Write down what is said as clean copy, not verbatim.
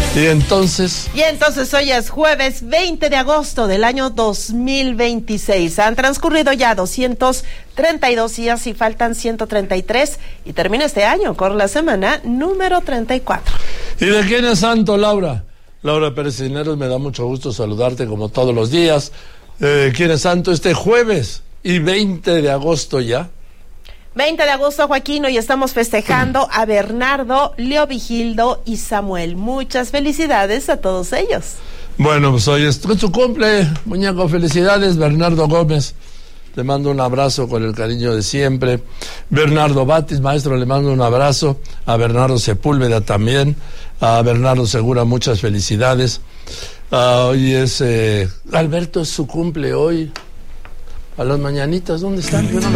Y entonces hoy es jueves 20 de agosto del año 2026. Han transcurrido ya 232 días y faltan 133 y termina este año con la semana número 34. ¿Y de quién es santo, Laura? Laura Pérez Cisneros, me da mucho gusto saludarte como todos los días. ¿Quién es santo este jueves y 20 de agosto ya? 20 de agosto, Joaquín, hoy estamos festejando a Bernardo, Leovigildo y Samuel. Muchas felicidades a todos ellos. Bueno, pues hoy es su cumple, muñeco, felicidades, Bernardo Gómez. Le mando un abrazo con el cariño de siempre. Bernardo Batis, maestro, le mando un abrazo. A Bernardo Sepúlveda también. A Bernardo Segura, muchas felicidades. Hoy es... Alberto, es su cumple hoy. A las mañanitas, ¿dónde están? Yo no